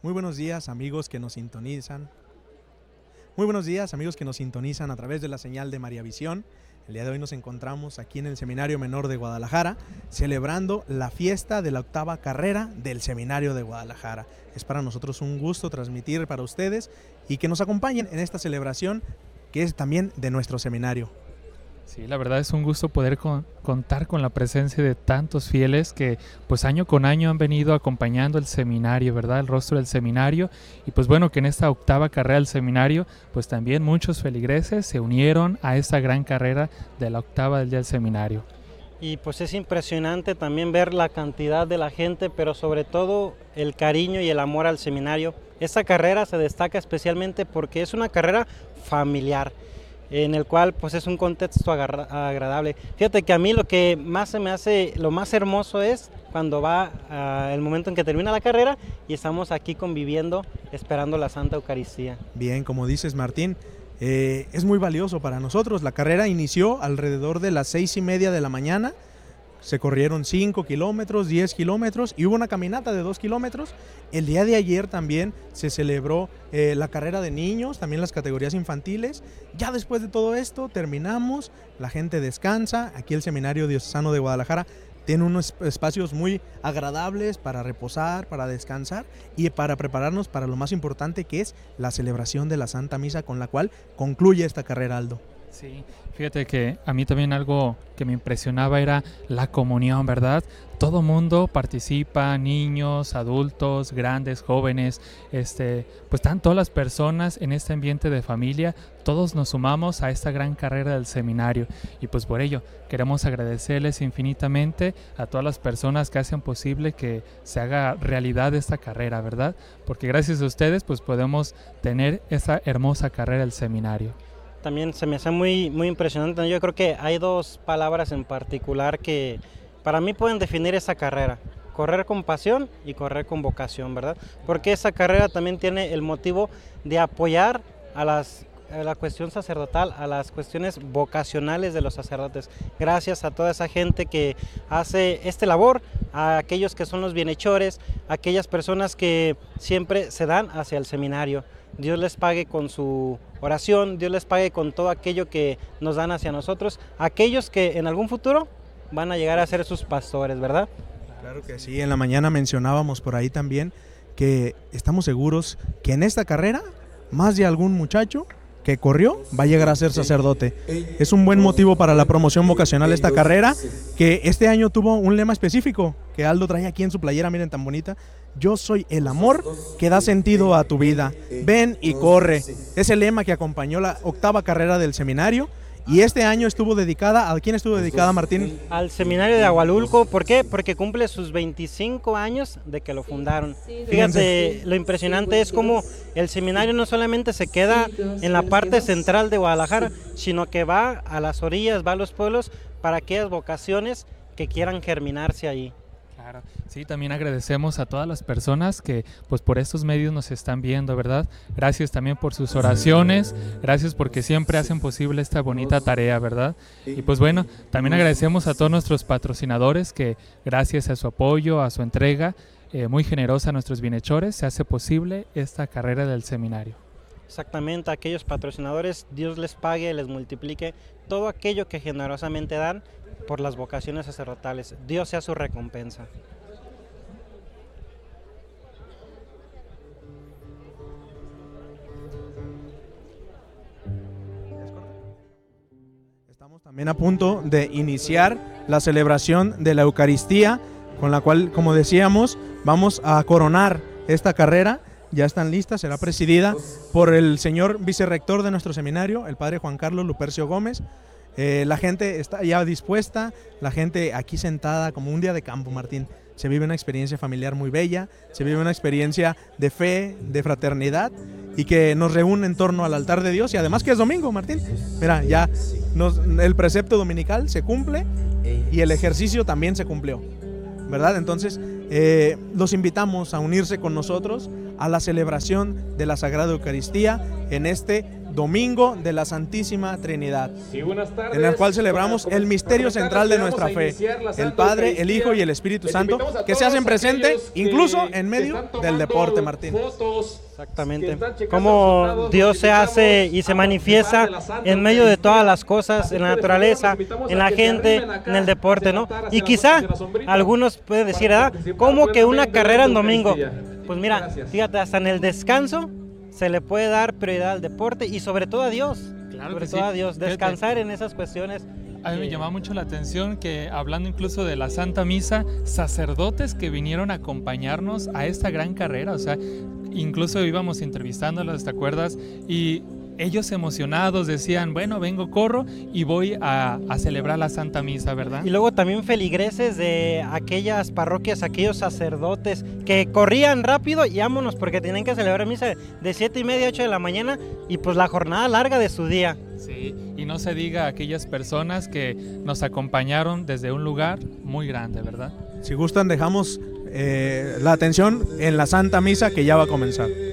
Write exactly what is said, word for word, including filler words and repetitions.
Muy buenos días, amigos que nos sintonizan. Muy buenos días, amigos que nos sintonizan a través de la señal de María Visión. El día de hoy nos encontramos aquí en el Seminario Menor de Guadalajara, celebrando la fiesta de la octava carrera del Seminario de Guadalajara. Es para nosotros un gusto transmitir para ustedes y que nos acompañen en esta celebración que es también de nuestro seminario. Sí, la verdad es un gusto poder con, contar con la presencia de tantos fieles que pues año con año han venido acompañando el seminario, ¿verdad? El rostro del seminario. Y pues bueno, que en esta octava carrera del seminario, pues también muchos feligreses se unieron a esta gran carrera de la octava del día del seminario. Y pues es impresionante también ver la cantidad de la gente, pero sobre todo el cariño y el amor al seminario. Esta carrera se destaca especialmente porque es una carrera familiar, en el cual pues es un contexto agradable. Fíjate que a mí lo que más se me hace, lo más hermoso es cuando va uh, el momento en que termina la carrera y estamos aquí conviviendo, esperando la Santa Eucaristía. Bien, como dices, Martín, eh, es muy valioso para nosotros. La carrera inició alrededor de las seis y media de la mañana. Se corrieron cinco kilómetros, diez kilómetros y hubo una caminata de dos kilómetros. El día de ayer también se celebró eh, la carrera de niños, también las categorías infantiles. Ya después de todo esto terminamos, la gente descansa. Aquí el Seminario Diocesano de Guadalajara tiene unos espacios muy agradables para reposar, para descansar y para prepararnos para lo más importante, que es la celebración de la Santa Misa, con la cual concluye esta carrera, Aldo. Sí, fíjate que a mí también algo que me impresionaba era la comunión, ¿verdad? Todo mundo participa, niños, adultos, grandes, jóvenes, este, pues están todas las personas en este ambiente de familia, todos nos sumamos a esta gran carrera del seminario y pues por ello queremos agradecerles infinitamente a todas las personas que hacen posible que se haga realidad esta carrera, ¿verdad? Porque gracias a ustedes pues podemos tener esa hermosa carrera del seminario. También se me hace muy, muy impresionante. Yo creo que hay dos palabras en particular que para mí pueden definir esa carrera: correr con pasión y correr con vocación, ¿verdad? Porque esa carrera también tiene el motivo de apoyar a, las, a la cuestión sacerdotal, a las cuestiones vocacionales de los sacerdotes. Gracias a toda esa gente que hace este labor, a aquellos que son los bienhechores, a aquellas personas que siempre se dan hacia el seminario. Dios les pague con su oración, Dios les pague con todo aquello que nos dan hacia nosotros, aquellos que en algún futuro van a llegar a ser sus pastores, ¿verdad? Claro que sí, en la mañana mencionábamos por ahí también que estamos seguros que en esta carrera más de algún muchacho que corrió va a llegar a ser sacerdote. Es un buen motivo para la promoción vocacional esta carrera, que este año tuvo un lema específico que Aldo trae aquí en su playera, miren tan bonita: yo soy el amor que da sentido a tu vida, ven y corre. Es el lema que acompañó la octava carrera del seminario. Y este año estuvo dedicada, ¿a quién estuvo dedicada, Martín? Al Seminario de Agualulco. ¿Por qué? Porque cumple sus veinticinco años de que lo fundaron. Fíjate, lo impresionante es cómo el seminario no solamente se queda en la parte central de Guadalajara, sino que va a las orillas, va a los pueblos para aquellas vocaciones que quieran germinarse allí. Claro. Sí, también agradecemos a todas las personas que pues por estos medios nos están viendo, ¿verdad? Gracias también por sus oraciones, gracias porque siempre hacen posible esta bonita tarea, ¿verdad? Y pues bueno, también agradecemos a todos nuestros patrocinadores que gracias a su apoyo, a su entrega eh, muy generosa a nuestros bienhechores, se hace posible esta carrera del seminario. Exactamente, a aquellos patrocinadores, Dios les pague, les multiplique todo aquello que generosamente dan por las vocaciones sacerdotales. Dios sea su recompensa. Estamos también a punto de iniciar la celebración de la Eucaristía, con la cual, como decíamos, vamos a coronar esta carrera. Ya están listas, será presidida por el señor vicerrector de nuestro seminario, el padre Juan Carlos Lupercio Gómez. Eh, la gente está ya dispuesta, la gente aquí sentada como un día de campo, Martín. Se vive una experiencia familiar muy bella, se vive una experiencia de fe, de fraternidad y que nos reúne en torno al altar de Dios, y además que es domingo, Martín. Mira, ya nos, el precepto dominical se cumple y el ejercicio también se cumplió, ¿verdad? Entonces, eh, los invitamos a unirse con nosotros a la celebración de la Sagrada Eucaristía en este Domingo de la Santísima Trinidad, Sí, buenas tardes. en el cual celebramos Con- el misterio con- central de vamos nuestra a fe, iniciar la el Santa Padre, el Eucaristía. Hijo y el Espíritu Les Santo, invitamos a que se todos hacen presente aquellos que- incluso en que medio están del tomando deporte, Martín. fotos, que Exactamente. están checando Cómo resultados, Dios los se hace invitamos y se a manifiesta participar de la Santa en medio de Eucaristía. todas las cosas, Así en que, la de favor, naturaleza, los invitamos en a la que se gente, arrimen acá, en el deporte, hacia ¿no? el altar, hacia Y la- quizá hacia la sombrita, algunos pueden decir, para ¿verdad? participar ¿Cómo que una plenamente de carrera en la domingo? Eucaristía. Pues mira, Gracias. fíjate, hasta en el descanso se le puede dar prioridad al deporte y sobre todo a Dios. Claro sobre que todo sí. a Dios, Fíjate. descansar en esas cuestiones. A mí me eh, llamaba mucho la atención que, hablando incluso de la Santa Misa, sacerdotes que vinieron a acompañarnos a esta gran carrera, o sea, incluso íbamos entrevistándolos, ¿te acuerdas? Y ellos emocionados decían, bueno, vengo, corro y voy a, a celebrar la Santa Misa, ¿verdad? Y luego también feligreses de aquellas parroquias, aquellos sacerdotes que corrían rápido y vámonos porque tenían que celebrar misa de siete y media a ocho de la mañana y pues la jornada larga de su día. Sí, y no se diga aquellas personas que nos acompañaron desde un lugar muy grande, ¿verdad? Si gustan, dejamos eh, la atención en la Santa Misa que ya va a comenzar.